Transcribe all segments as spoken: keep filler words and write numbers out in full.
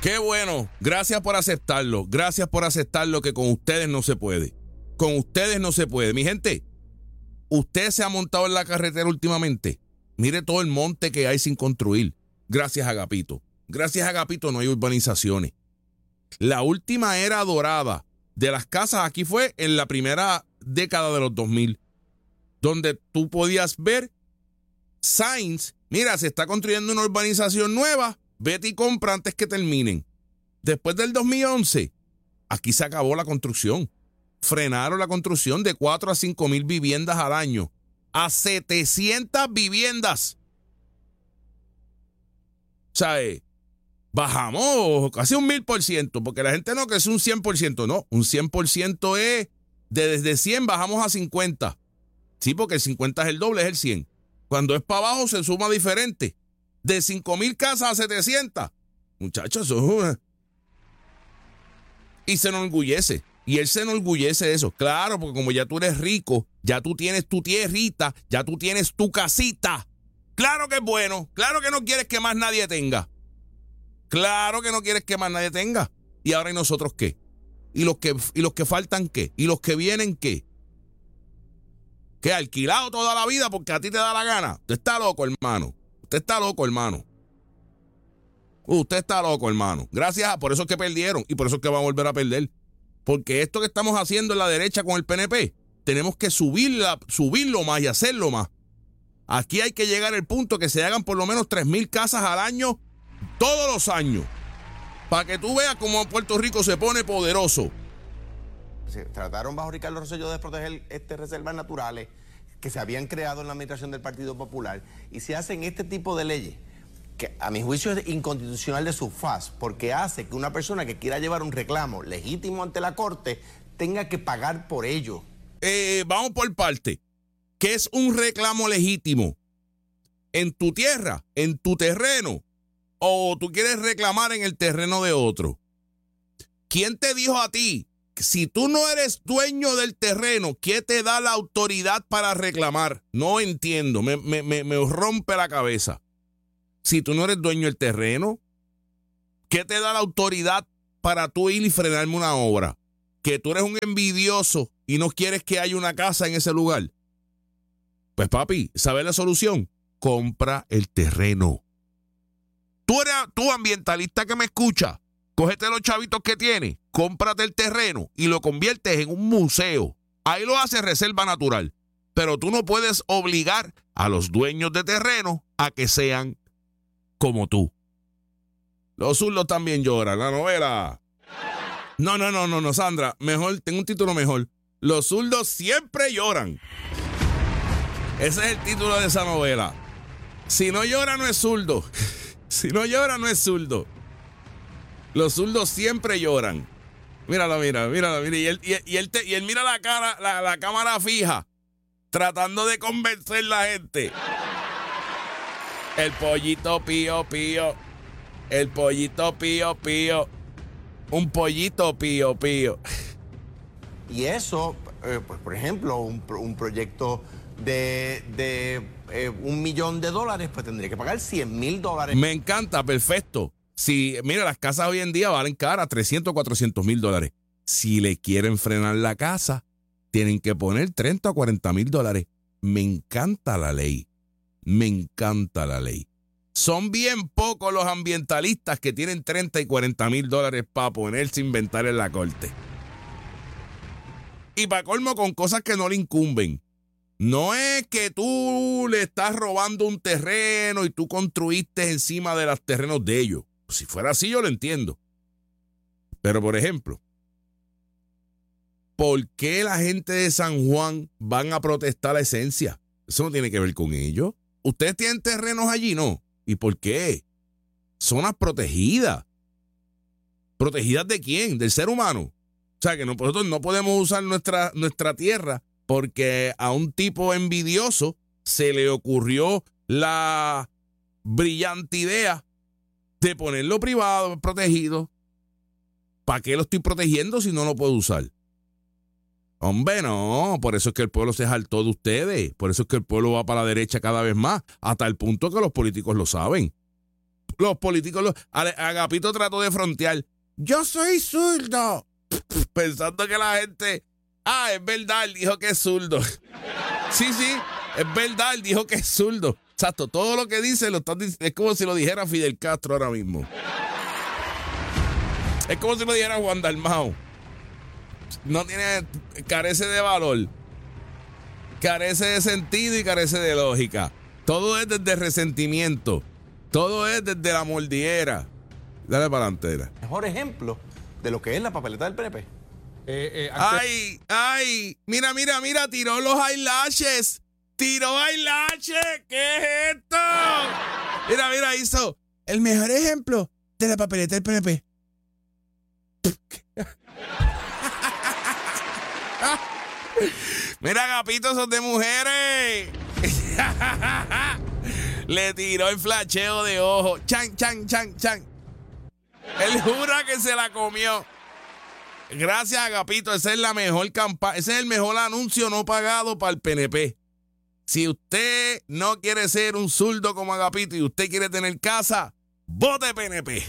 Qué bueno. Gracias por aceptarlo. Gracias por aceptarlo que con ustedes no se puede. Con ustedes no se puede. Mi gente, usted se ha montado en la carretera últimamente. Mire todo el monte que hay sin construir. Gracias, Agapito. Gracias, Agapito, no hay urbanizaciones. La última era dorada de las casas aquí fue en la primera década de los dos mil, donde tú podías ver signs. Mira, se está construyendo una urbanización nueva. Vete y compra antes que terminen. Después del dos mil once, aquí se acabó la construcción. Frenaron la construcción de cuatro a cinco mil viviendas al año. A setecientas viviendas. O sea, eh, bajamos casi un mil por ciento, porque la gente no que es un cien por ciento. No, un cien por ciento es de desde cien bajamos a cincuenta. Sí, porque el cincuenta es el doble, es el cien. Cuando es para abajo se suma diferente. De cinco mil casas a setecientas. Muchachos, eso es una... Y se enorgullece. Y él se enorgullece de eso. Claro, porque como ya tú eres rico, ya tú tienes tu tierrita, ya tú tienes tu casita. Claro que es bueno. Claro que no quieres que más nadie tenga. Claro que no quieres que más nadie tenga. ¿Y ahora y nosotros qué? ¿Y los que, y los que faltan qué? ¿Y los que vienen qué? ¿Qué? ¿Alquilado toda la vida porque a ti te da la gana? Usted está loco, hermano. Usted está loco, hermano. Usted está loco, hermano. Gracias a... Por eso es que perdieron y por eso es que van a volver a perder. Porque esto que estamos haciendo en la derecha con el P N P, tenemos que subirla, subirlo más y hacerlo más. Aquí hay que llegar al punto que se hagan por lo menos tres mil casas al año, todos los años. Para que tú veas cómo Puerto Rico se pone poderoso. Se trataron bajo Ricardo Rosselló de proteger este, reservas naturales que se habían creado en la administración del Partido Popular, y se hacen este tipo de leyes que a mi juicio es inconstitucional de su faz, porque hace que una persona que quiera llevar un reclamo legítimo ante la Corte tenga que pagar por ello. Eh, vamos por parte. ¿Qué es un reclamo legítimo? ¿En tu tierra? ¿En tu terreno? ¿O tú quieres reclamar en el terreno de otro? ¿Quién te dijo a ti? Si tú no eres dueño del terreno, ¿qué te da la autoridad para reclamar? No entiendo, me, me, me, me rompe la cabeza. Si tú no eres dueño del terreno, ¿qué te da la autoridad para tú ir y frenarme una obra? ¿Que tú eres un envidioso y no quieres que haya una casa en ese lugar? Pues papi, ¿sabes la solución? Compra el terreno. Tú eres tú ambientalista que me escucha. Cógete los chavitos que tienes, cómprate el terreno y lo conviertes en un museo. Ahí lo haces reserva natural. Pero tú no puedes obligar a los dueños de terreno a que sean como tú. Los zurdos también lloran, la novela. No, no, no, no, no, Sandra. Mejor, tengo un título mejor. Los zurdos siempre lloran. Ese es el título de esa novela. Si no llora, no es zurdo. Si no llora, no es zurdo. Los zurdos siempre lloran. Míralo, mira, míralo, mira. Y él, y, y él, te, y él mira la cara, la, la cámara fija, tratando de convencer a la gente. El pollito pío, pío. El pollito pío, pío. Un pollito pío, pío. Y eso, eh, pues, por ejemplo, un, un proyecto de, de eh, un millón de dólares, pues tendría que pagar cien mil dólares. Me encanta, perfecto. Si, mira, las casas hoy en día valen cara, trescientos, cuatrocientos mil dólares. Si le quieren frenar la casa, tienen que poner treinta o cuarenta mil dólares. Me encanta la ley. Me encanta la ley. Son bien pocos los ambientalistas que tienen treinta y cuarenta mil dólares para ponerse a inventar en la corte. Y para colmo con cosas que no le incumben. No es que tú le estás robando un terreno y tú construiste encima de los terrenos de ellos. Si fuera así, yo lo entiendo. Pero, por ejemplo, ¿por qué la gente de San Juan van a protestar la esencia? Eso no tiene que ver con ellos. ¿Ustedes tienen terrenos allí? No. ¿Y por qué? Zonas protegidas. ¿Protegidas de quién? ¿Del ser humano? O sea, que nosotros no podemos usar nuestra, nuestra tierra porque a un tipo envidioso se le ocurrió la brillante idea de ponerlo privado, protegido. ¿Para qué lo estoy protegiendo si no lo puedo usar? Hombre, no. Por eso es que el pueblo se hartó de ustedes. Por eso es que el pueblo va para la derecha cada vez más. Hasta el punto que los políticos lo saben. los políticos, los, Agapito trató de frontear. Yo soy zurdo. Pensando que la gente, ah, es verdad, él dijo que es zurdo. Sí, sí, es verdad, él dijo que es zurdo. Exacto, todo lo que dice lo están, es como si lo dijera Fidel Castro ahora mismo. Es como si lo dijera Juan Dalmau. No tiene, carece de valor, carece de sentido y carece de lógica. Todo es desde resentimiento, todo es desde la mordidera. Dale para adelante. Mejor ejemplo de lo que es la papeleta del P N P. Eh, eh, ay, ay, mira, mira, mira, tiró los eyelashes. Tiró eyelashes. ¿Qué es esto? Mira, mira, hizo el mejor ejemplo de la papeleta del P N P. Mira, Agapito, son de mujeres. Le tiró el flasheo de ojo. Chan, chan, chan, chan. Él jura que se la comió. Gracias, Agapito. Esa es la mejor campaña. Ese es el mejor anuncio no pagado para el P N P. Si usted no quiere ser un zurdo como Agapito y usted quiere tener casa, vote P N P.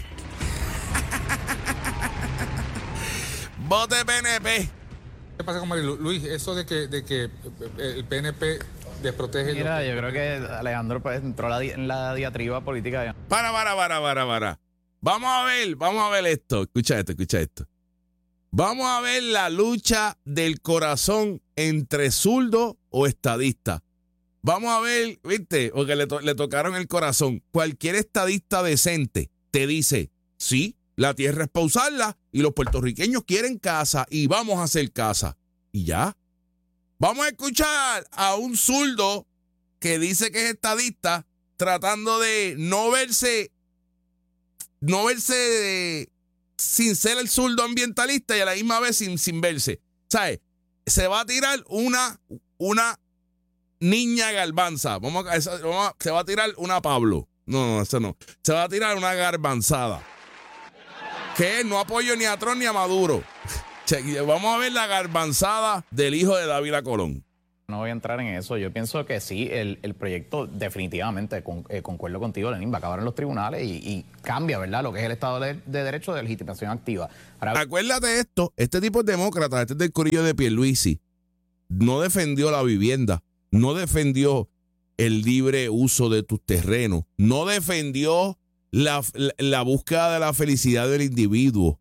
Vote P N P. ¿Qué pasa con Marilu? Luis, eso de que, de que el P N P desprotege... Mira, yo creo que Alejandro pues, entró la di- en la diatriba política. Para, para, para, para, para. Vamos a ver, vamos a ver esto. Escucha esto, escucha esto. Vamos a ver la lucha del corazón entre zurdo o estadista. Vamos a ver, viste, porque le, to- le tocaron el corazón. Cualquier estadista decente te dice, sí, la tierra es para usarla y los puertorriqueños quieren casa y vamos a hacer casa. Y ya. Vamos a escuchar a un zurdo que dice que es estadista tratando de no verse, no verse de, sin ser el zurdo ambientalista y a la misma vez sin, sin verse. ¿Sabes? Se va a tirar una, una niña garbanza. Vamos a, esa, vamos a, se va a tirar una Pablo. No, no, eso no. Se va a tirar una garbanzada. Que no apoyo ni a Trump ni a Maduro. Vamos a ver la garbanzada del hijo de Dávila Colón. No voy a entrar en eso. Yo pienso que sí, el, el proyecto definitivamente, con, eh, concuerdo contigo, Lenín, va a acabar en los tribunales y, y cambia, ¿verdad?, lo que es el Estado de, de Derecho de legitimación activa. Ahora, acuérdate de esto, este tipo es demócrata, este es del corillo de Pierluisi. No defendió la vivienda, no defendió el libre uso de tus terrenos, no defendió la, la, la búsqueda de la felicidad del individuo.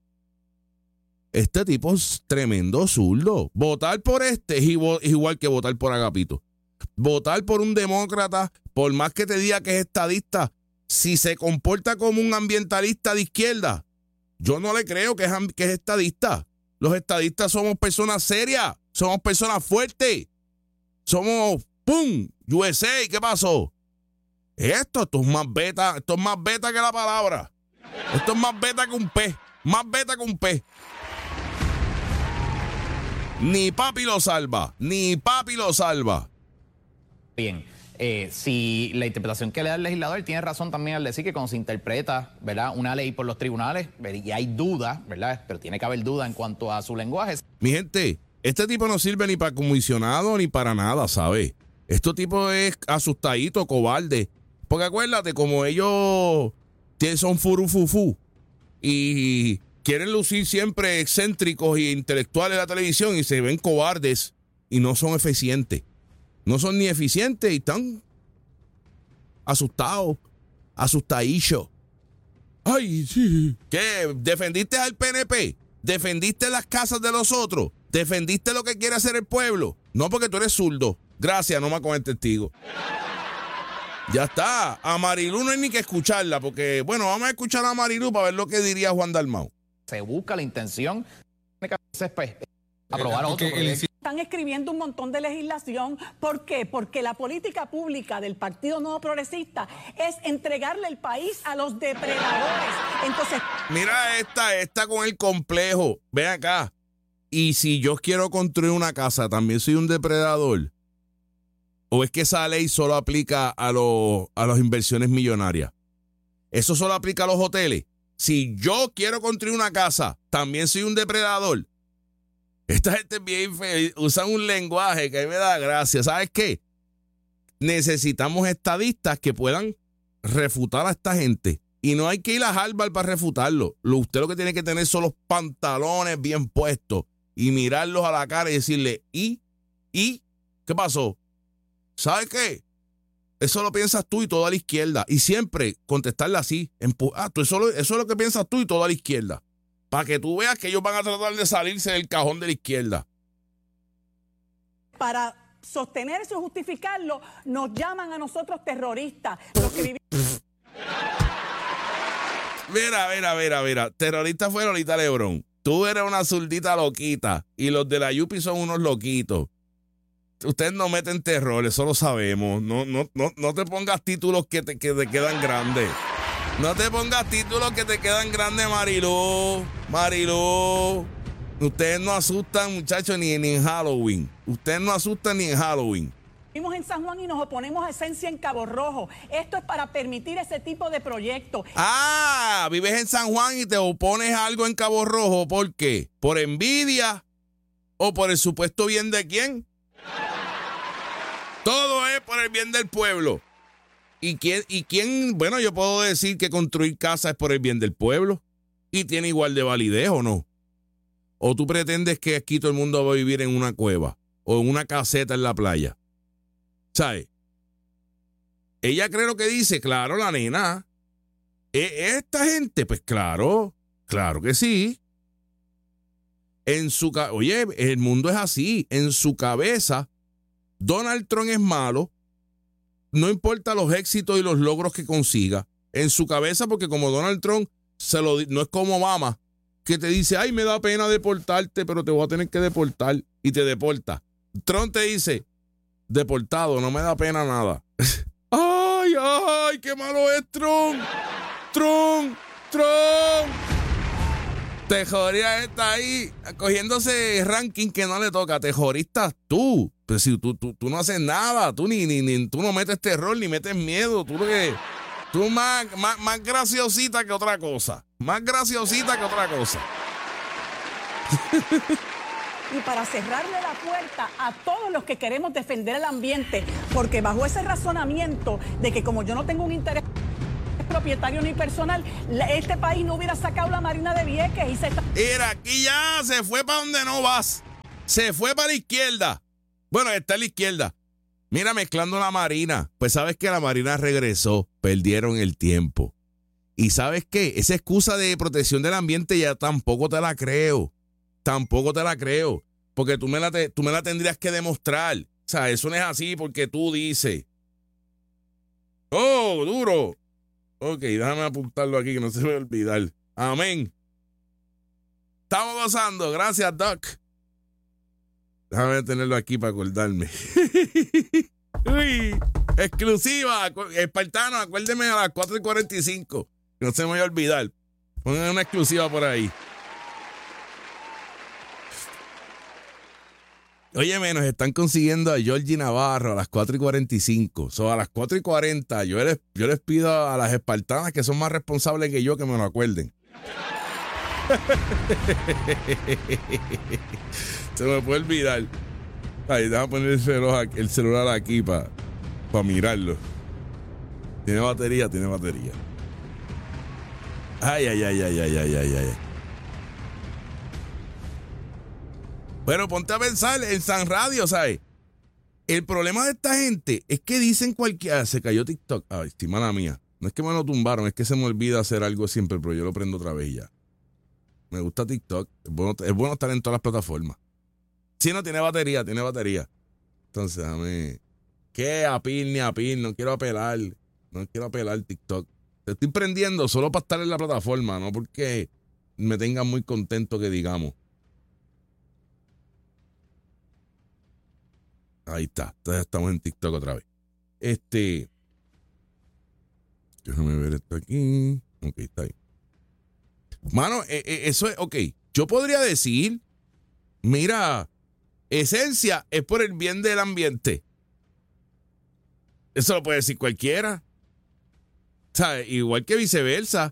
Este tipo es tremendo zurdo. Votar por este es igual que votar por Agapito. Votar por un demócrata, por más que te diga que es estadista, si se comporta como un ambientalista de izquierda, yo no le creo que es, que es estadista. Los estadistas somos personas serias, somos personas fuertes, somos ¡pum! U S A, ¿qué pasó? Esto, esto es más beta, esto es más beta que la palabra. Esto es más beta que un pez, más beta que un pez. Ni papi lo salva, ni papi lo salva. bien, eh, si la interpretación que le da el legislador tiene razón también al decir que cuando se interpreta, ¿verdad?, una ley por los tribunales, y hay duda, ¿verdad?, pero tiene que haber duda en cuanto a su lenguaje. Mi gente, este tipo no sirve ni para comisionado ni para nada, ¿sabes? Este tipo es asustadito, cobarde. Porque acuérdate, como ellos son furufufú y quieren lucir siempre excéntricos e intelectuales en la televisión y se ven cobardes y no son eficientes. No son ni eficientes y están asustados, asustadillos. Ay, sí. ¿Qué? ¿Defendiste al P N P? ¿Defendiste las casas de los otros? ¿Defendiste lo que quiere hacer el pueblo? No, porque tú eres zurdo. Gracias, no me cogen testigo. Ya está. A Marilu no hay ni que escucharla, porque, bueno, vamos a escuchar a Marilu para ver lo que diría Juan Dalmau. Se busca la intención de que se pues, aprobar Eh, otro el- proyecto. Están escribiendo un montón de legislación. ¿Por qué? Porque la política pública del Partido Nuevo Progresista es entregarle el país a los depredadores. Entonces, Mira esta, esta con el complejo. Ven acá. Y si yo quiero construir una casa, ¿también soy un depredador? ¿O es que esa ley solo aplica a, los, a las inversiones millonarias? ¿Eso solo aplica a los hoteles? Si yo quiero construir una casa, ¿también soy un depredador? Esta gente es bien feliz, usan un lenguaje que a mí me da gracia. ¿Sabes qué? Necesitamos estadistas que puedan refutar a esta gente. Y no hay que ir a Harvard para refutarlo. Lo, usted lo que tiene que tener son los pantalones bien puestos y mirarlos a la cara y decirle, ¿y? ¿Y? ¿Qué pasó? ¿Sabes qué? Eso lo piensas tú y toda la izquierda. Y siempre contestarle así. Empu- ah, tú, eso, lo, eso es lo que piensas tú y toda la izquierda. Para que tú veas que ellos van a tratar de salirse del cajón de la izquierda. Para sostener eso y justificarlo, nos llaman a nosotros terroristas. Los que vivimos... Mira, mira, mira, mira. Terrorista fue Lolita Lebrón. Tú eres una zurdita loquita y los de la Yupi son unos loquitos. Ustedes no meten terror, eso lo sabemos. No, no, no, no te pongas títulos que te, que te quedan grandes. No te pongas títulos que te quedan grandes, Mariló. Mariló. Ustedes no asustan, muchachos, ni, ni en Halloween. Ustedes no asustan ni en Halloween. Vivimos en San Juan y nos oponemos a Esencia en Cabo Rojo. Esto es para permitir ese tipo de proyectos. Ah, vives en San Juan y te opones a algo en Cabo Rojo. ¿Por qué? ¿Por envidia o por el supuesto bien de quién? Todo es por el bien del pueblo. ¿Y quién, y quién? Bueno, yo puedo decir que construir casa es por el bien del pueblo y tiene igual de validez, ¿o no? ¿O tú pretendes que aquí todo el mundo va a vivir en una cueva o en una caseta en la playa? ¿Sabes? Ella cree lo que dice, claro, la nena. ¿E- ¿Esta gente? Pues claro, claro que sí. En su ca- Oye, el mundo es así. En su cabeza, Donald Trump es malo. No importa los éxitos y los logros que consiga. En su cabeza, porque como Donald Trump se lo, no es como Obama, que te dice, ay, me da pena deportarte, pero te voy a tener que deportar, y te deporta. Trump te dice, deportado, no me da pena nada. Ay, ay, qué malo es Trump. Trump, Trump. Tejoría está ahí cogiéndose ranking que no le toca. Tejoristas tú. Pero si tú, tú, tú no haces nada, tú ni, ni, ni tú no metes terror ni metes miedo. Tú lo que tú más, más, más graciosita que otra cosa. Más graciosita que otra cosa. Y para cerrarle la puerta a todos los que queremos defender el ambiente, porque bajo ese razonamiento de que como yo no tengo un interés propietario ni personal, la- este país no hubiera sacado la Marina de Vieques y se está... Mira, aquí ya se fue para donde no vas. Se fue para la izquierda. Bueno, está a la izquierda. Mira, mezclando la Marina. Pues sabes que la Marina regresó. Perdieron el tiempo. Y ¿sabes qué? Esa excusa de protección del ambiente ya tampoco te la creo. Tampoco te la creo. Porque tú me la, te, tú me la tendrías que demostrar. O sea, eso no es así porque tú dices. Oh, duro. Ok, déjame apuntarlo aquí que no se me va a olvidar. Amén. Estamos gozando. Gracias, Doc. Déjame tenerlo aquí para acordarme. Uy, exclusiva. Espartano, acuérdeme a las cuatro y cuarenta y cinco. Que no se me vaya a olvidar. Pongan una exclusiva por ahí. Oye, nos están consiguiendo a Georgie Navarro a las cuatro y cuarenta y cinco. So, a las cuatro y cuarenta yo les, yo les pido a las espartanas que son más responsables que yo que me lo acuerden. Se me puede olvidar. Ay, déjame poner el celular, el celular aquí para pa mirarlo. Tiene batería, tiene batería. Ay, ay, ay, ay, ay, ay, ay, ay. Pero ponte a pensar en San Radio, ¿sabes? El problema de esta gente es que dicen cualquier... Se cayó TikTok. Ay, sí, mala mía. No es que me lo tumbaron, es que se me olvida hacer algo siempre, pero yo lo prendo otra vez y ya. Me gusta TikTok. Es bueno, es bueno estar en todas las plataformas. Si no, tiene batería, tiene batería. Entonces, dame... ¿Qué? Apil ni apil. No quiero apelar. No quiero apelar TikTok. Te estoy prendiendo solo para estar en la plataforma, no porque me tengan muy contento que digamos. Ahí está. Entonces estamos en TikTok otra vez. Este... Déjame ver esto aquí. Ok, está ahí. Mano, eh, eh, eso es... Ok, yo podría decir... Mira... Esencia es por el bien del ambiente. Eso lo puede decir cualquiera. ¿Sabes? Igual que viceversa.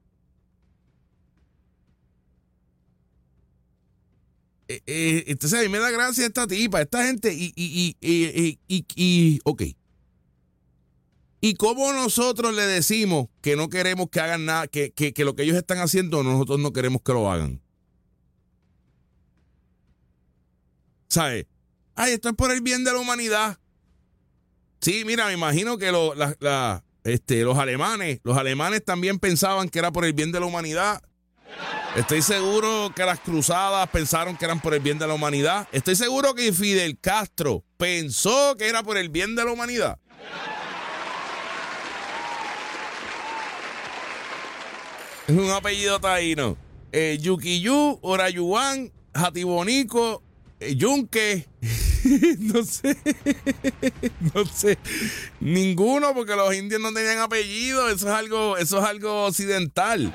Eh, eh, entonces a mí me da gracia esta tipa, esta gente y, y, y, y, y, y, y ok. ¿Y cómo nosotros le decimos que no queremos que hagan nada, que, que, que lo que ellos están haciendo nosotros no queremos que lo hagan? ¿Sabes? Ay, esto es por el bien de la humanidad. Sí, mira, me imagino que lo, la, la, este, los alemanes, los alemanes también pensaban que era por el bien de la humanidad. Estoy seguro que las cruzadas pensaron que eran por el bien de la humanidad. Estoy seguro que Fidel Castro pensó que era por el bien de la humanidad. Es un apellido taíno. Eh, Yukiyu, Orayuan, Jatibonico, eh, Yunque. No sé. No sé. Ninguno, porque los indios no tenían apellido. Eso es algo, eso es algo occidental.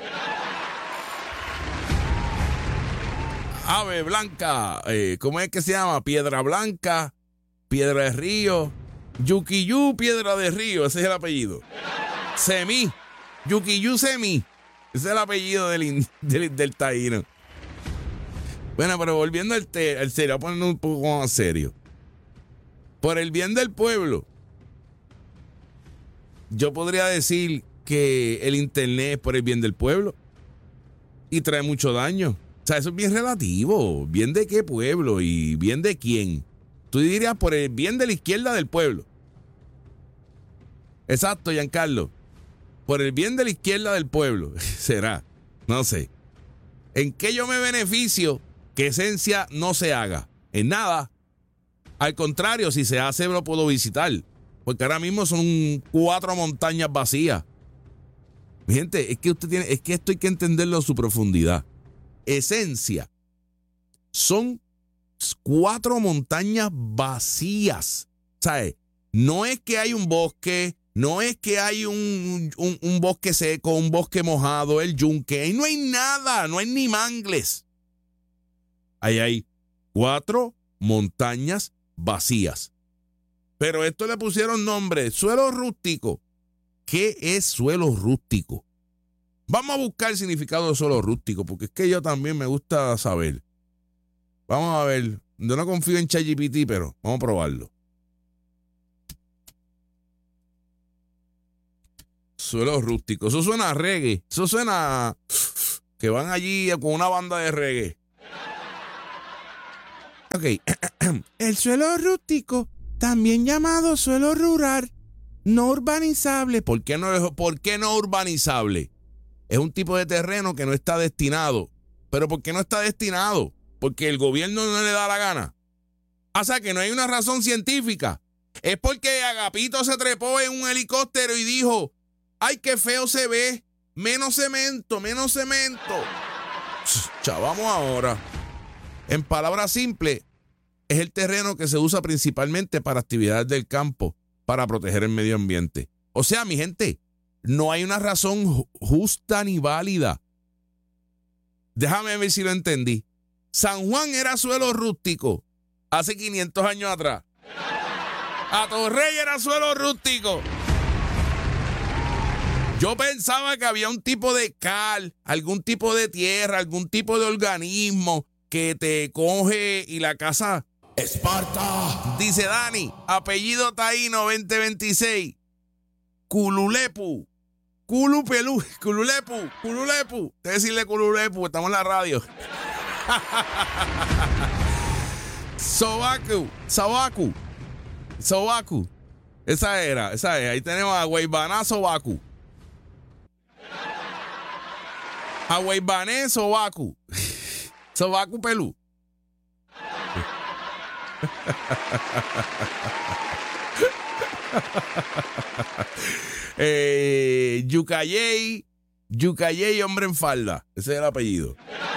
Ave Blanca, eh, ¿cómo es que se llama? Piedra Blanca, Piedra de Río, Yukiyu, Piedra de Río, ese es el apellido. Semí, Yukiyu Semí, ese es el apellido del, del, del taíno. Bueno, pero volviendo al, te, al serio, a ponerlo un poco más serio. Por el bien del pueblo, yo podría decir que el internet es por el bien del pueblo y trae mucho daño. O sea, eso es bien relativo. ¿Bien de qué pueblo? ¿Y bien de quién? Tú dirías por el bien de la izquierda del pueblo. Exacto, Giancarlo. Por el bien de la izquierda del pueblo. Será. No sé. ¿En qué yo me beneficio que Esencia no se haga? En nada. Al contrario, si se hace lo puedo visitar. Porque ahora mismo son cuatro montañas vacías. Mi gente, es que usted tiene, es que esto hay que entenderlo en su profundidad. Esencia son cuatro montañas vacías. ¿Sabes? No es que hay un bosque, no es que hay un, un, un bosque seco, un bosque mojado, el yunque. Ahí no hay nada, no hay ni mangles. Ahí hay cuatro montañas vacías. Pero esto le pusieron nombre, suelo rústico. ¿Qué es suelo rústico? Vamos a buscar el significado de suelo rústico, porque es que yo también me gusta saber. Vamos a ver. Yo no confío en ChatGPT, pero vamos a probarlo. Suelo rústico. Eso suena a reggae. Eso suena a que van allí con una banda de reggae. Ok. El suelo rústico, también llamado suelo rural, no urbanizable. ¿Por qué no, por qué no urbanizable? Es un tipo de terreno que no está destinado. ¿Pero por qué no está destinado? Porque el gobierno no le da la gana. O sea, que no hay una razón científica. Es porque Agapito se trepó en un helicóptero y dijo, ¡ay, qué feo se ve! Menos cemento, menos cemento. Chavamos ahora. En palabras simples, es el terreno que se usa principalmente para actividades del campo, para proteger el medio ambiente. O sea, mi gente, no hay una razón justa ni válida. Déjame ver si lo entendí. San Juan era suelo rústico hace quinientos años atrás. Atorrey era suelo rústico. Yo pensaba que había un tipo de cal, algún tipo de tierra, algún tipo de organismo que te coge y la casa... Esparta. Dice Dani, apellido taíno veinte veintiséis. Cululepu. Culupelu. Cululepu. Cululepu. Te decirle Cululepu, estamos en la radio. Sobaku. Sobaku. Sobaku. Esa era, esa es. Ahí tenemos a Guaybaná Sobaku. A Guaybané Sobaku. Sobaku Pelú. eh, Yucayey, Yucayey, hombre en falda. Ese es el apellido.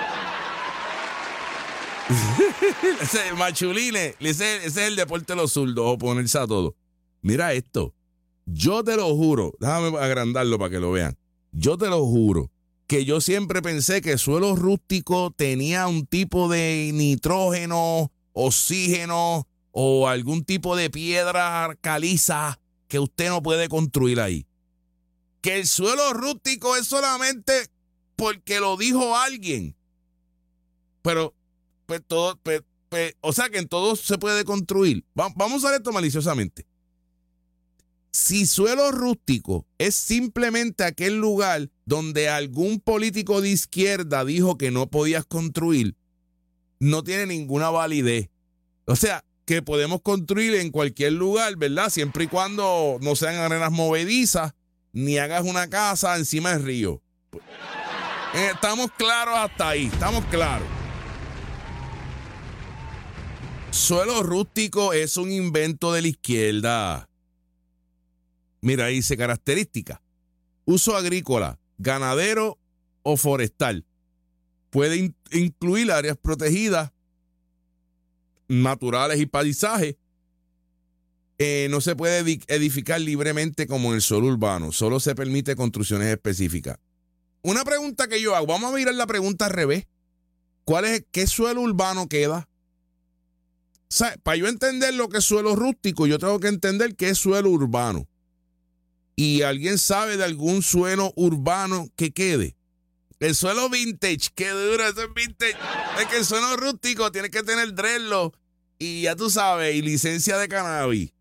Ese es Machuline. Ese, ese es el deporte de los zurdos, o ponerse a todo. Mira esto. Yo te lo juro. Déjame agrandarlo para que lo vean. Yo te lo juro que yo siempre pensé que el suelo rústico tenía un tipo de nitrógeno, oxígeno o algún tipo de piedra caliza que usted no puede construir ahí. Que el suelo rústico es solamente porque lo dijo alguien. Pero, pues todo, pues, pues, o sea que en todo se puede construir. Va, vamos a ver esto maliciosamente. Si suelo rústico es simplemente aquel lugar donde algún político de izquierda dijo que no podías construir, no tiene ninguna validez. O sea, que podemos construir en cualquier lugar, ¿verdad? Siempre y cuando no sean arenas movedizas, ni hagas una casa encima del río. Eh, estamos claros hasta ahí, estamos claros. Suelo rústico es un invento de la izquierda. Mira, dice características. Uso agrícola, ganadero o forestal. Puede in- incluir áreas protegidas, naturales y paisajes. Eh, no se puede edi- edificar libremente como en el suelo urbano. Solo se permite construcciones específicas. Una pregunta que yo hago. Vamos a mirar la pregunta al revés. ¿Cuál es, qué suelo urbano queda? O sea, para yo entender lo que es suelo rústico, yo tengo que entender qué es suelo urbano. ¿Y alguien sabe de algún suelo urbano que quede? El suelo vintage, qué duro, eso es vintage. Es que el suelo rústico tiene que tener dreadlock y ya tú sabes, y licencia de cannabis.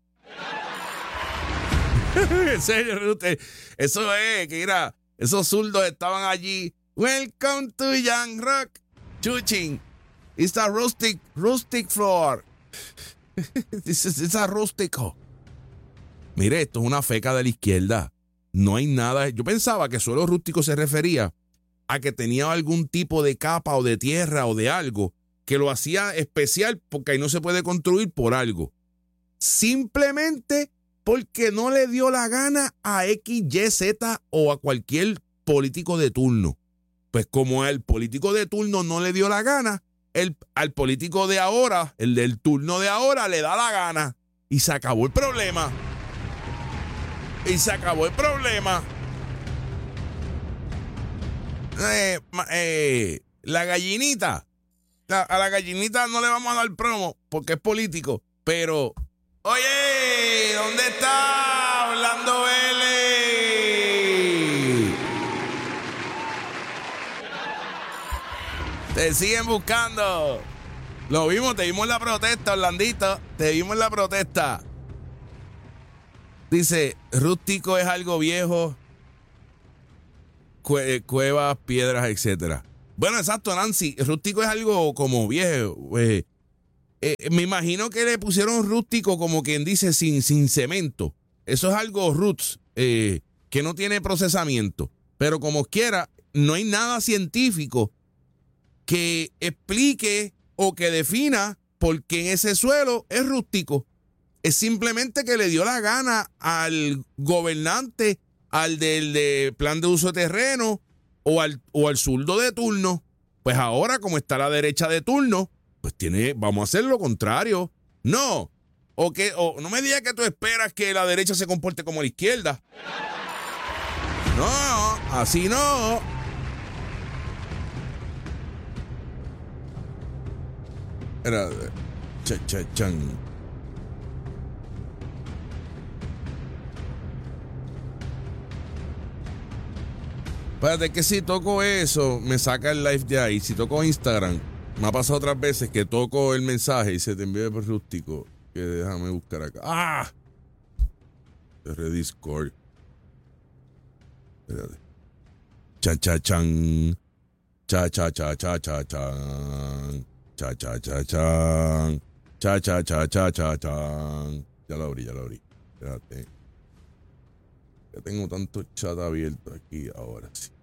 En serio, rústico. Eso es, que mira, esos zurdos estaban allí. Welcome to Young Rock. Chuching. It's a rustic, rustic floor. This is, it's a rústico. Mire, esto es una feca de la izquierda. No hay nada. Yo pensaba que suelo rústico se refería a que tenía algún tipo de capa o de tierra o de algo que lo hacía especial porque ahí no se puede construir por algo. Simplemente porque no le dio la gana a X, Y, Z o a cualquier político de turno. Pues como el político de turno no le dio la gana, el, al político de ahora, el del turno de ahora, le da la gana. Y se acabó el problema. Y se acabó el problema. Eh, eh, la gallinita. La, a la gallinita no le vamos a dar promo porque es político. Pero, oye, ¿dónde está Orlando Vélez? Te siguen buscando. Lo vimos, te vimos en la protesta, Orlandito. Te vimos en la protesta. Dice, rústico es algo viejo, cue- cuevas, piedras, etcétera. Bueno, exacto, Nancy. Rústico es algo como viejo. Eh, eh, me imagino que le pusieron rústico como quien dice sin, sin cemento. Eso es algo roots, eh, que no tiene procesamiento. Pero como quiera, no hay nada científico que explique o que defina por qué en ese suelo es rústico. Es simplemente que le dio la gana al gobernante, al del de plan de uso de terreno o al, o al zurdo de turno. Pues ahora, como está la derecha de turno, pues tiene, vamos a hacer lo contrario. No, o que, o no me digas que tú esperas que la derecha se comporte como la izquierda. No, así no. Era, cha, cha, chan. Espérate, que si toco eso, me saca el live de ahí. Si toco Instagram, me ha pasado otras veces que toco el mensaje y se te envía por rústico. Que déjame buscar acá. ¡Ah! De Discord. Espérate. Cha, cha, chan. Cha, cha, cha, cha, cha, chan. Cha, cha, cha, chan. Cha, cha, cha, cha, cha, chan. Ya lo abrí, ya lo abrí. Espérate. Ya tengo tanto chat abierto aquí ahora sí.